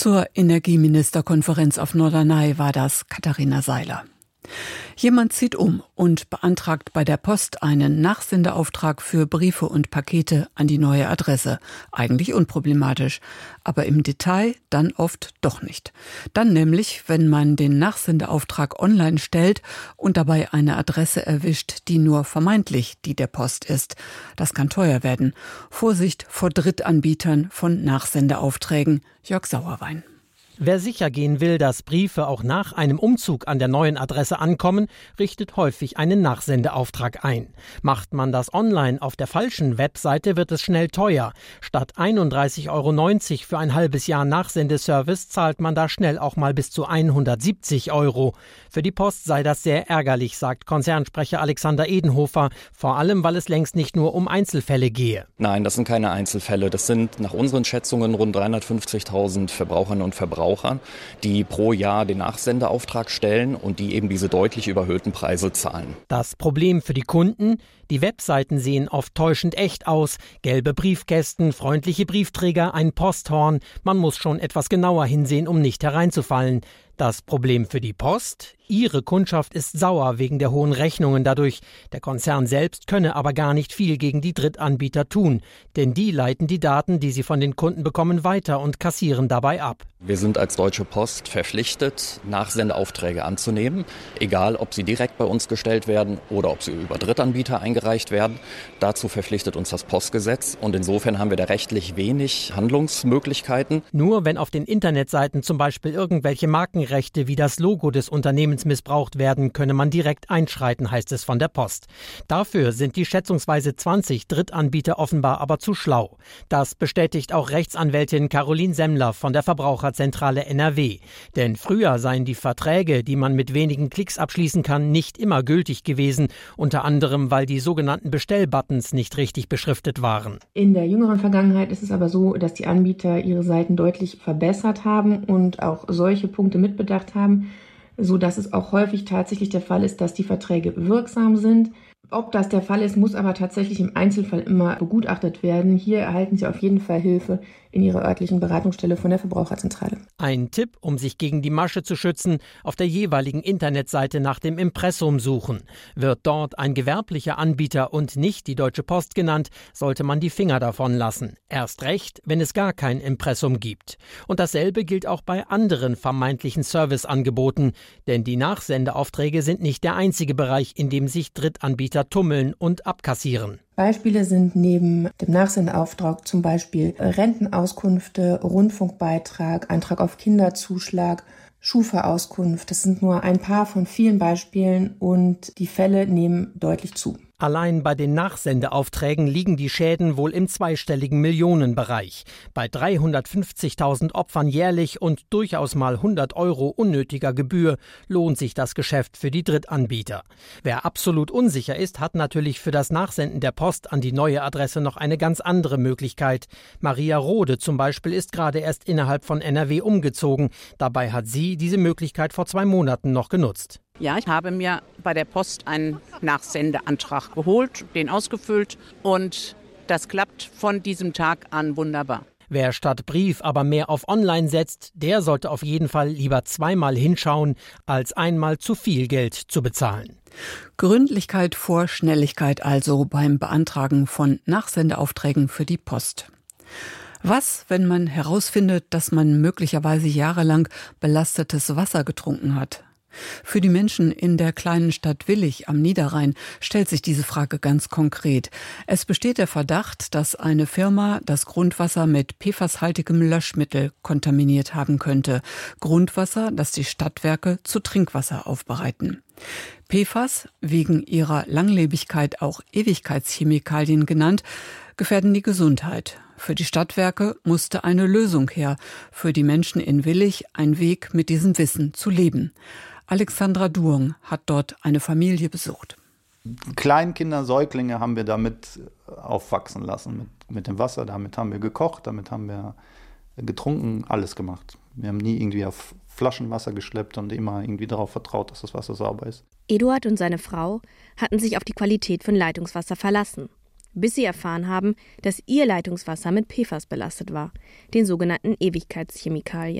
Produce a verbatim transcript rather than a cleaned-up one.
Zur Energieministerkonferenz auf Norderney war das Katharina Seiler. Jemand zieht um und beantragt bei der Post einen Nachsendeauftrag für Briefe und Pakete an die neue Adresse. Eigentlich unproblematisch, aber im Detail dann oft doch nicht. Dann nämlich, wenn man den Nachsendeauftrag online stellt und dabei eine Adresse erwischt, die nur vermeintlich die der Post ist. Das kann teuer werden. Vorsicht vor Drittanbietern von Nachsendeaufträgen. Jörg Sauerwein. Wer sicher gehen will, dass Briefe auch nach einem Umzug an der neuen Adresse ankommen, richtet häufig einen Nachsendeauftrag ein. Macht man das online auf der falschen Webseite, wird es schnell teuer. Statt einunddreißig Euro neunzig für ein halbes Jahr Nachsendeservice zahlt man da schnell auch mal bis zu hundertsiebzig Euro. Für die Post sei das sehr ärgerlich, sagt Konzernsprecher Alexander Edenhofer, vor allem, weil es längst nicht nur um Einzelfälle gehe. Nein, das sind keine Einzelfälle. Das sind nach unseren Schätzungen rund dreihundertfünfzigtausend Verbraucherinnen und Verbraucher, die pro Jahr den Nachsendeauftrag stellen und die eben diese deutlich überhöhten Preise zahlen. Das Problem für die Kunden? Die Webseiten sehen oft täuschend echt aus. Gelbe Briefkästen, freundliche Briefträger, ein Posthorn. Man muss schon etwas genauer hinsehen, um nicht hereinzufallen. Das Problem für die Post? Ihre Kundschaft ist sauer wegen der hohen Rechnungen dadurch. Der Konzern selbst könne aber gar nicht viel gegen die Drittanbieter tun. Denn die leiten die Daten, die sie von den Kunden bekommen, weiter und kassieren dabei ab. Wir sind als Deutsche Post verpflichtet, Nachsendeaufträge anzunehmen. Egal, ob sie direkt bei uns gestellt werden oder ob sie über Drittanbieter eingereicht werden. Dazu verpflichtet uns das Postgesetz. Und insofern haben wir da rechtlich wenig Handlungsmöglichkeiten. Nur wenn auf den Internetseiten zum Beispiel irgendwelche Markenrechte wie das Logo des Unternehmens missbraucht werden, könne man direkt einschreiten, heißt es von der Post. Dafür sind die schätzungsweise zwanzig Drittanbieter offenbar aber zu schlau. Das bestätigt auch Rechtsanwältin Caroline Semmler von der Verbraucherzentrale N R W. Denn früher seien die Verträge, die man mit wenigen Klicks abschließen kann, nicht immer gültig gewesen, unter anderem, weil die sogenannten Bestellbuttons nicht richtig beschriftet waren. In der jüngeren Vergangenheit ist es aber so, dass die Anbieter ihre Seiten deutlich verbessert haben und auch solche Punkte mitbedacht haben, so dass es auch häufig tatsächlich der Fall ist, dass die Verträge wirksam sind. Ob das der Fall ist, muss aber tatsächlich im Einzelfall immer begutachtet werden. Hier erhalten Sie auf jeden Fall Hilfe in Ihrer örtlichen Beratungsstelle von der Verbraucherzentrale. Ein Tipp, um sich gegen die Masche zu schützen: auf der jeweiligen Internetseite nach dem Impressum suchen. Wird dort ein gewerblicher Anbieter und nicht die Deutsche Post genannt, sollte man die Finger davon lassen. Erst recht, wenn es gar kein Impressum gibt. Und dasselbe gilt auch bei anderen vermeintlichen Serviceangeboten. Denn die Nachsendeaufträge sind nicht der einzige Bereich, in dem sich Drittanbieter tummeln und abkassieren. Beispiele sind neben dem Nachsendeauftrag zum Beispiel Rentenauskünfte, Rundfunkbeitrag, Antrag auf Kinderzuschlag, Schufa-Auskunft. Das sind nur ein paar von vielen Beispielen und die Fälle nehmen deutlich zu. Allein bei den Nachsendeaufträgen liegen die Schäden wohl im zweistelligen Millionenbereich. Bei dreihundertfünfzigtausend Opfern jährlich und durchaus mal hundert Euro unnötiger Gebühr lohnt sich das Geschäft für die Drittanbieter. Wer absolut unsicher ist, hat natürlich für das Nachsenden der Post an die neue Adresse noch eine ganz andere Möglichkeit. Maria Rode zum Beispiel ist gerade erst innerhalb von N R W umgezogen. Dabei hat sie diese Möglichkeit vor zwei Monaten noch genutzt. Ja, ich habe mir bei der Post einen Nachsendeantrag geholt, den ausgefüllt und das klappt von diesem Tag an wunderbar. Wer statt Brief aber mehr auf Online setzt, der sollte auf jeden Fall lieber zweimal hinschauen, als einmal zu viel Geld zu bezahlen. Gründlichkeit vor Schnelligkeit also beim Beantragen von Nachsendeaufträgen für die Post. Was, wenn man herausfindet, dass man möglicherweise jahrelang belastetes Wasser getrunken hat? Für die Menschen in der kleinen Stadt Willich am Niederrhein stellt sich diese Frage ganz konkret. Es besteht der Verdacht, dass eine Firma das Grundwasser mit P F A S-haltigem Löschmittel kontaminiert haben könnte. Grundwasser, das die Stadtwerke zu Trinkwasser aufbereiten. P F A S, wegen ihrer Langlebigkeit auch Ewigkeitschemikalien genannt, gefährden die Gesundheit. Für die Stadtwerke musste eine Lösung her, für die Menschen in Willich ein Weg, mit diesem Wissen zu leben. Alexandra Duong hat dort eine Familie besucht. Kleinkinder, Säuglinge haben wir damit aufwachsen lassen, mit, mit dem Wasser. Damit haben wir gekocht, damit haben wir getrunken, alles gemacht. Wir haben nie irgendwie auf Flaschenwasser geschleppt und immer irgendwie darauf vertraut, dass das Wasser sauber ist. Eduard und seine Frau hatten sich auf die Qualität von Leitungswasser verlassen, bis sie erfahren haben, dass ihr Leitungswasser mit P F A S belastet war, den sogenannten Ewigkeitschemikalien.